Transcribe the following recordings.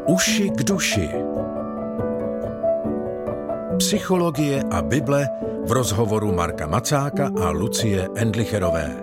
Uši k duši. Psychologie a Bible v rozhovoru Marka Macáka a Lucie Endlicherové.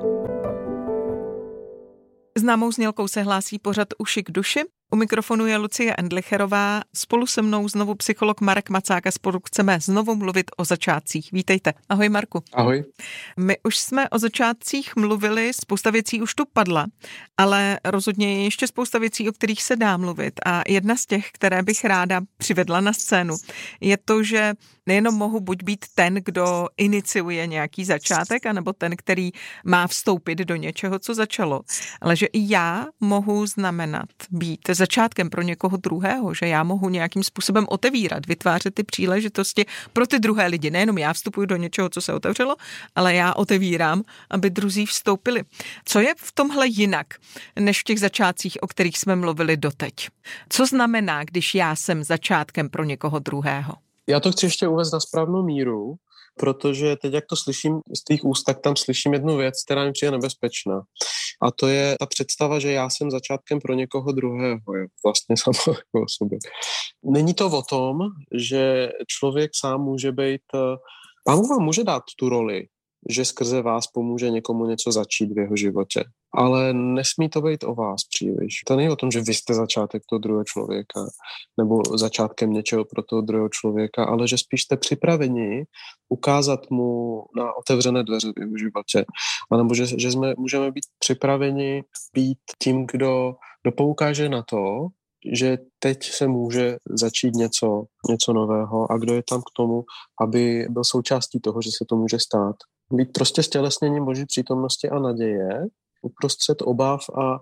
Známou znělkou se hlásí pořad Uši k duši. U mikrofonu je Lucie Endlicherová, spolu se mnou znovu psycholog Marek Macák a spolu chceme znovu mluvit o začátcích. Vítejte. Ahoj Marku. Ahoj. My už jsme o začátcích mluvili, spousta věcí už tu padla, ale rozhodně je ještě spousta věcí, o kterých se dá mluvit. A jedna z těch, které bych ráda přivedla na scénu, je to, že nejenom mohu buď být ten, kdo iniciuje nějaký začátek, anebo ten, který má vstoupit do něčeho, co začalo, ale že i já mohu znamenat být začátkem pro někoho druhého, že já mohu nějakým způsobem otevírat, vytvářet ty příležitosti pro ty druhé lidi. Nejenom já vstupuji do něčeho, co se otevřelo, ale já otevírám, aby druzí vstoupili. Co je v tomhle jinak, než v těch začátcích, o kterých jsme mluvili doteď? Co znamená, když já jsem začátkem pro někoho druhého? Já to chci ještě uvést na správnou míru, protože teď, jak to slyším z tvých úst, tak tam slyším jednu věc, která mi přijde nebezpečná. A to je ta představa, že já jsem začátkem pro někoho druhého, je vlastně samo o sobě. Není to o tom, že člověk sám může být, Pán Bůh vám může dát tu roli, že skrze vás pomůže někomu něco začít v jeho životě. Ale nesmí to být o vás příliš. To není o tom, že vy jste začátek toho druhého člověka nebo začátkem něčeho pro toho druhého člověka, ale že spíš jste připraveni ukázat mu na otevřené dveře v jeho životě. A nebo že můžeme být připraveni být tím, kdo poukáže na to, že teď se může začít něco nového a kdo je tam k tomu, aby byl součástí toho, že se to může stát. Být prostě stělesněním Boží přítomnosti a naděje uprostřed obav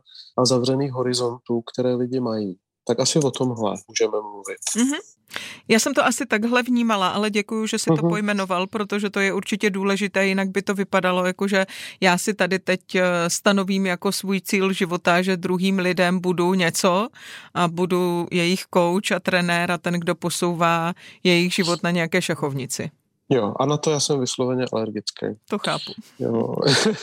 a zavřených horizontů, které lidi mají. Tak asi o tomhle můžeme mluvit. Mm-hmm. Já jsem to asi takhle vnímala, ale děkuju, že jsi to pojmenoval, protože to je určitě důležité, jinak by to vypadalo jako, že já si tady teď stanovím jako svůj cíl života, že druhým lidem budu něco a budu jejich kouč a trenér a ten, kdo posouvá jejich život na nějaké šachovnici. Jo, a na to já jsem vysloveně alergický. To chápu. Jo.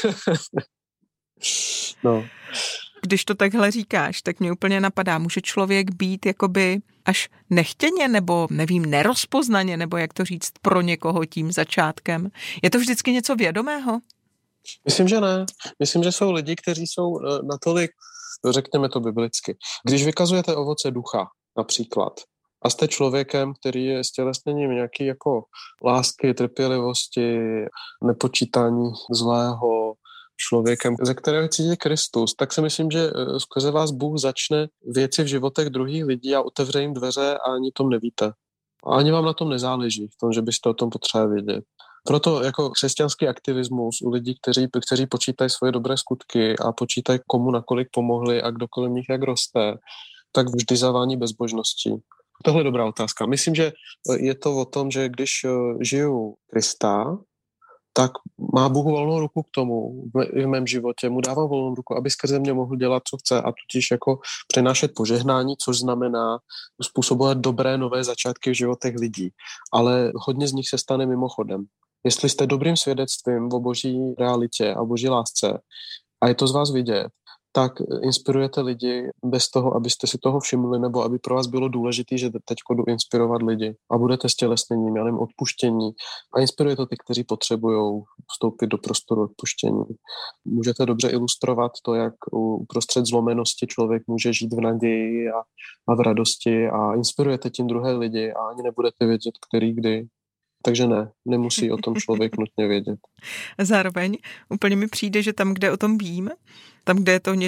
No. Když to takhle říkáš, tak mě úplně napadá, může člověk být jakoby až nechtěně nebo nevím, nerozpoznaně, nebo jak to říct, pro někoho tím začátkem. Je to vždycky něco vědomého? Myslím, že ne. Myslím, že jsou lidi, kteří jsou natolik, řekněme to biblicky. Když vykazujete ovoce ducha, například, a jste člověkem, který je stělesněním nějaký jako lásky, trpělivosti, nepočítání zlého, člověkem, ze kterého cítí Kristus, tak si myslím, že skrze vás Bůh začne věci v životech druhých lidí a otevře jim dveře a ani tom nevíte. A ani vám na tom nezáleží, v tom, že byste o tom potřebovali vědět. Proto jako křesťanský aktivismus u lidí, kteří počítají svoje dobré skutky a počítají, komu nakolik pomohli a kdo kolem nich jak roste, tak vždy zavání bezbožností. Tohle je dobrá otázka. Myslím, že je to o tom, že když žiju Krista, tak má Bůh volnou ruku k tomu v mém životě. Mu dávám volnou ruku, aby skrze mě mohl dělat, co chce a tudíž jako přenášet požehnání, což znamená způsobovat dobré nové začátky v životech lidí. Ale hodně z nich se stane mimochodem. Jestli jste dobrým svědectvím o Boží realitě a Boží lásce a je to z vás vidět, tak inspirujete lidi bez toho, abyste si toho všimli, nebo aby pro vás bylo důležité, že teďko jdu inspirovat lidi a budete stělesněním, já nevím, odpuštění a inspirujete ty, kteří potřebují vstoupit do prostoru odpuštění. Můžete dobře ilustrovat to, jak uprostřed zlomenosti člověk může žít v naději a v radosti a inspirujete tím druhé lidi a ani nebudete vědět, který kdy. Takže ne, nemusí o tom člověk nutně vědět. Zároveň úplně mi přijde, že tam, kde o tom vím, tam, kde je to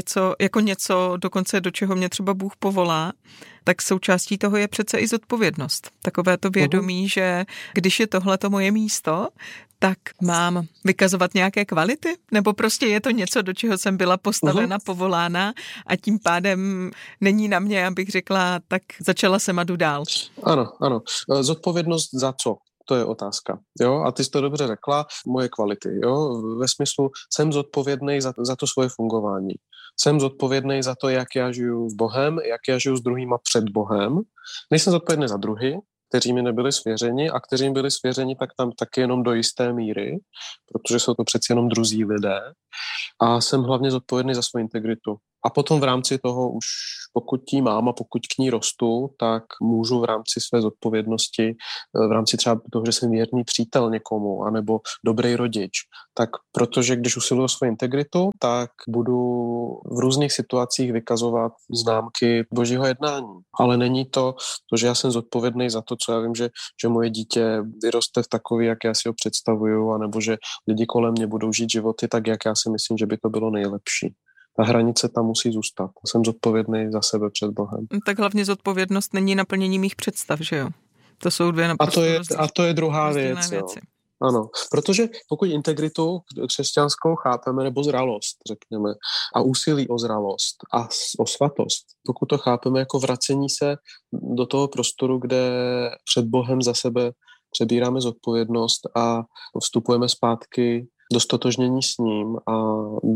něco dokonce do čeho mě třeba Bůh povolá, tak součástí toho je přece i zodpovědnost. Takové to vědomí, že když je tohleto moje místo, tak mám vykazovat nějaké kvality? Nebo prostě je to něco, do čeho jsem byla postavena, povolána a tím pádem není na mě, abych řekla, tak začala jsem a jdu dál. Ano. Zodpovědnost za co? To je otázka. Jo? A ty jsi to dobře řekla, moje kvality. Jo? Ve smyslu, jsem zodpovědný za to svoje fungování. Jsem zodpovědný za to, jak já žiju s Bohem, jak já žiju s druhýma před Bohem. Nejsem zodpovědný za druhy, kteří mi nebyli svěřeni a kteří mi byli svěřeni, tak tam taky jenom do jisté míry, protože jsou to přeci jenom druzí lidé. A jsem hlavně zodpovědný za svou integritu. A potom v rámci toho už, pokud ji mám a pokud k ní rostu, tak můžu v rámci své zodpovědnosti, v rámci třeba toho, že jsem věrný přítel někomu, anebo dobrý rodič, tak protože když usiluji o svou integritu, tak budu v různých situacích vykazovat známky božího jednání. Ale není to, že já jsem zodpovědný za to, co já vím, že moje dítě vyroste v takový, jak já si ho představuju, anebo že lidi kolem mě budou žít životy tak, jak já si myslím, že by to bylo nejlepší. Ta hranice tam musí zůstat. Jsem zodpovědný za sebe před Bohem. Tak hlavně zodpovědnost není naplnění mých představ, že jo? To jsou dvě naprosto a to je druhá věc. Věci. Ano, protože pokud integritu křesťanskou chápeme, nebo zralost, řekněme, a úsilí o zralost a o svatost, pokud to chápeme jako vracení se do toho prostoru, kde před Bohem za sebe přebíráme zodpovědnost a vstupujeme zpátky do stotožnění s ním a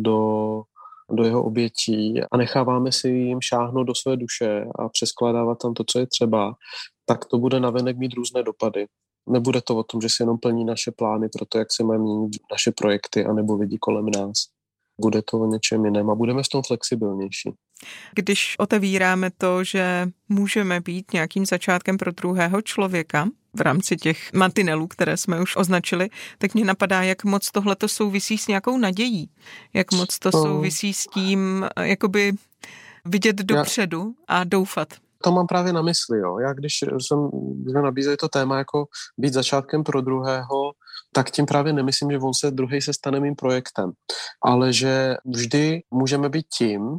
do jeho obětí a necháváme si jim šáhnout do své duše a přeskládávat tam to, co je třeba, tak to bude navenek mít různé dopady. Nebude to o tom, že se jenom plní naše plány pro to, jak se mají měnit naše projekty anebo lidi kolem nás. Bude to o něčem jiném a budeme v tom flexibilnější. Když otevíráme to, že můžeme být nějakým začátkem pro druhého člověka v rámci těch mantinelů, které jsme už označili, tak mě napadá, jak moc tohleto souvisí s nějakou nadějí. Jak moc to souvisí s tím, jakoby vidět dopředu a doufat. To mám právě na mysli, jo. Já když jsme nabízeli to téma jako být začátkem pro druhého, tak tím právě nemyslím, že druhý se stane mým projektem, ale že vždy můžeme být tím,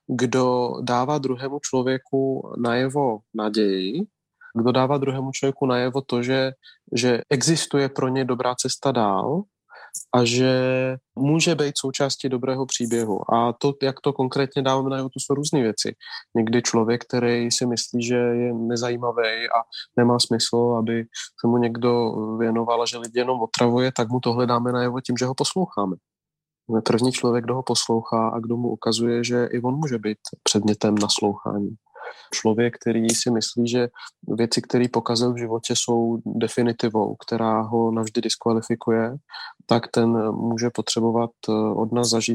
kdo dává druhému člověku najevo naději, kdo dává druhému člověku najevo to, že existuje pro ně dobrá cesta dál a že může být součástí dobrého příběhu. A to, jak to konkrétně dáváme najevo, to jsou různé věci. Někdy člověk, který si myslí, že je nezajímavý a nemá smysl, aby se mu někdo věnoval a že lidi jenom otravuje, tak mu tohle dáme najevo tím, že ho posloucháme. První člověk, kdo ho poslouchá a kdo mu ukazuje, že i on může být předmětem naslouchání. Člověk, který si myslí, že věci, které pokazil v životě, jsou definitivou, která ho navždy diskvalifikuje, tak ten může potřebovat od nás zažít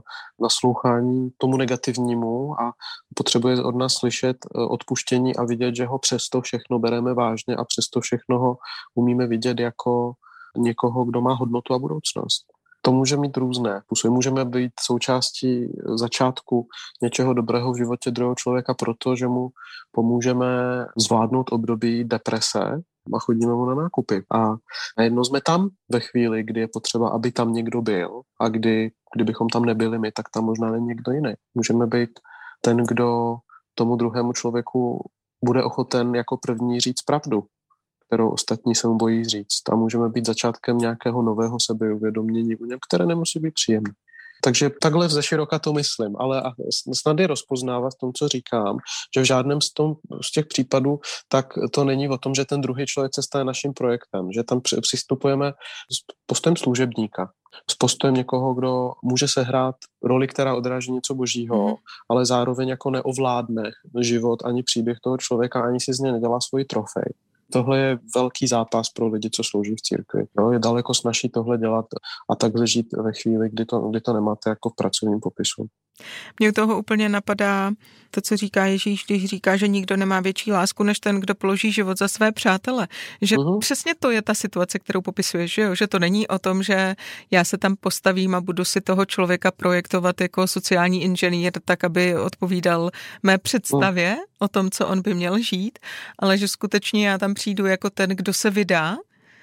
naslouchání tomu negativnímu a potřebuje od nás slyšet odpuštění a vidět, že ho přesto všechno bereme vážně a přesto všechno ho umíme vidět jako někoho, kdo má hodnotu a budoucnost. To může mít různé způsoby. Můžeme být součástí začátku něčeho dobrého v životě druhého člověka, protože mu pomůžeme zvládnout období deprese a chodíme mu na nákupy. A najednou jsme tam ve chvíli, kdy je potřeba, aby tam někdo byl a kdybychom tam nebyli my, tak tam možná není někdo jiný. Můžeme být ten, kdo tomu druhému člověku bude ochoten jako první říct pravdu, kterou ostatní se mu bojí říct. A můžeme být začátkem nějakého nového sebeuvědomění, které nemusí být příjemné. Takže takhle zeširoka to myslím, ale snad je rozpoznávat v tom, co říkám, že v žádném z těch případů tak to není o tom, že ten druhý člověk se stane naším projektem, že tam přistupujeme s postojem služebníka, s postojem někoho, kdo může sehrát roli, která odráží něco božího, ale zároveň jako neovládne život ani příběh toho člověka, ani si z něj nedělá svoji trofej. Tohle je velký zápas pro lidi, co slouží v církvi. No, je daleko snazší tohle dělat a takhle žít ve chvíli, kdy to nemáte jako v pracovním popisu. Mně u toho úplně napadá to, co říká Ježíš, když říká, že nikdo nemá větší lásku, než ten, kdo položí život za své přátele. Že přesně to je ta situace, kterou popisuješ, že jo? Že to není o tom, že já se tam postavím a budu si toho člověka projektovat jako sociální inženýr, tak, aby odpovídal mé představě o tom, co on by měl žít, ale že skutečně já tam přijdu jako ten, kdo se vydá,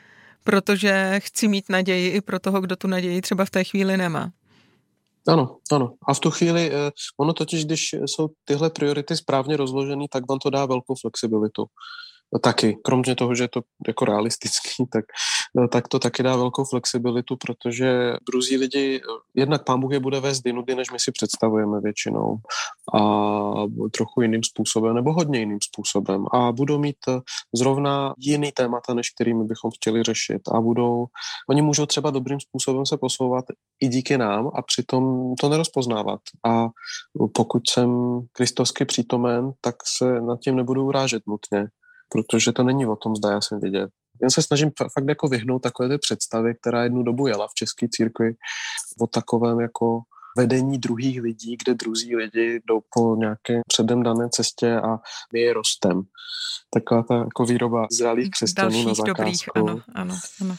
protože chci mít naději i pro toho, kdo tu naději třeba v té chvíli nemá. Ano. A v tu chvíli, ono totiž, když jsou tyhle priority správně rozložený, tak vám to dá velkou flexibilitu. Taky, kromě toho, že je to jako realistický, tak to taky dá velkou flexibilitu, protože druzí lidi, jednak Pán Bůh je bude vést jinudy, než my si představujeme většinou a trochu jiným způsobem, nebo hodně jiným způsobem a budou mít zrovna jiný témata, než kterými bychom chtěli řešit a oni můžou třeba dobrým způsobem se posouvat i díky nám a přitom to nerozpoznávat a pokud jsem kristovsky přítomen, tak se nad tím nebudu urážet nutně. Protože to není o tom, zda já jsem vidět. Já se snažím fakt jako vyhnout takové ty představy, která jednu dobu jela v české církvi o takovém jako vedení druhých lidí, kde druzí lidi jdou po nějaké předem dané cestě a my je rostem. Taková ta jako výroba zralých křesťanů dalších na zakázku. Dobrých, ano.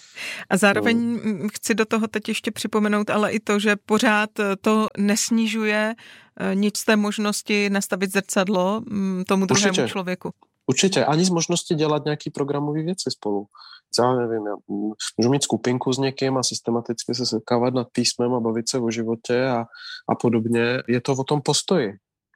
A zároveň chci do toho teď ještě připomenout, ale i to, že pořád to nesnižuje nic z té možnosti nastavit zrcadlo tomu druhému člověku. Určitě. Ani z možnosti dělat nějaký programový věci spolu. Já nevím, já můžu mít skupinku s někým a systematicky se setkávat nad písmem a bavit se o životě a podobně. Je to o tom postoji.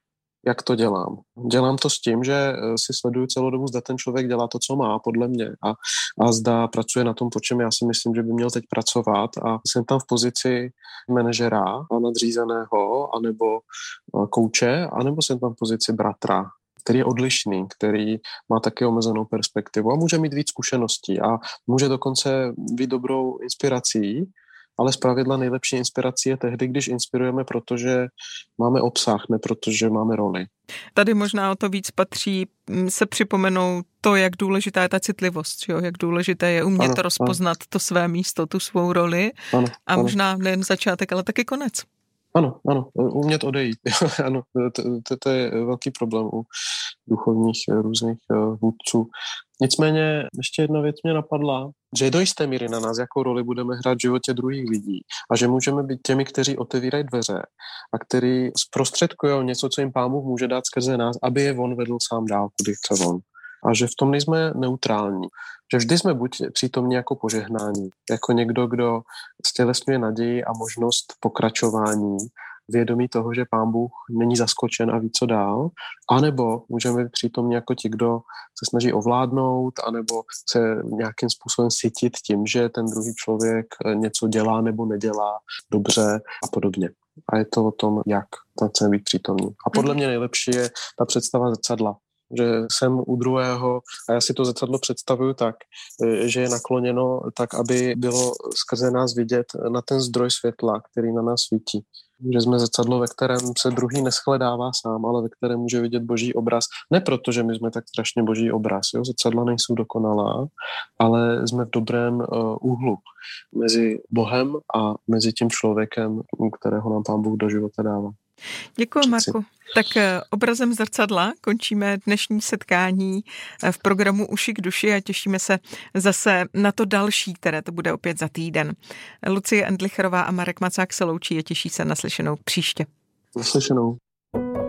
Jak to dělám? Dělám to s tím, že si sleduju celou dobu, zda ten člověk dělá to, co má, podle mě. A zda pracuje na tom, po čem já si myslím, že by měl teď pracovat. A jsem tam v pozici manažera a nadřízeného, anebo kouče, anebo jsem tam v pozici bratra, který je odlišný, který má taky omezenou perspektivu a může mít víc zkušeností a může dokonce být dobrou inspirací, ale zpravidla nejlepší inspirací je tehdy, když inspirujeme, protože máme obsah, ne protože máme roli. Tady možná o to víc patří se připomenout to, jak důležitá je ta citlivost, jo? Jak důležité je umět rozpoznat to své místo, tu svou roli a možná nejen začátek, ale taky konec. Ano, umět odejít. Ano, to je velký problém u duchovních různých vůdců. Nicméně ještě jedna věc mě napadla, že do jisté míry na nás, jakou roli budeme hrát v životě druhých lidí a že můžeme být těmi, kteří otevírají dveře a kteří zprostředkují něco, co jim Pán Bůh může dát skrze nás, aby je on vedl sám dál, kudy chce on. A že v tom nejsme neutrální. Že vždy jsme buď přítomní jako požehnání, jako někdo, kdo stělesňuje naději a možnost pokračování, vědomí toho, že Pán Bůh není zaskočen a ví, co dál, anebo můžeme být přítomní jako ti, kdo se snaží ovládnout, anebo se nějakým způsobem sytit tím, že ten druhý člověk něco dělá nebo nedělá dobře a podobně. A je to o tom, jak tam chceme být přítomní. A podle mě nejlepší je ta představa zrcadla. Že jsem u druhého a já si to zrcadlo představuju tak, že je nakloněno tak, aby bylo skrze nás vidět na ten zdroj světla, který na nás svítí. Že jsme zrcadlo, ve kterém se druhý neschledává sám, ale ve kterém může vidět Boží obraz. Ne proto, že my jsme tak strašně Boží obraz. Jo? Zrcadla nejsou dokonalá, ale jsme v dobrém úhlu mezi Bohem a mezi tím člověkem, kterého nám Pán Bůh do života dává. Děkuji, Marku. Tak obrazem zrcadla končíme dnešní setkání v programu Uši k duši a těšíme se zase na to další, které to bude opět za týden. Lucie Endlicherová a Marek Macák se loučí a těší se na slyšenou příště. Naslyšenou.